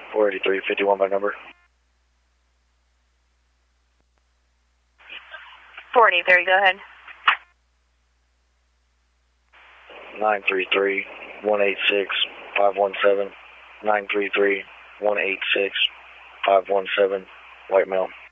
48351 by number. 483, go ahead. 933-186-517. 933-186-517, white male.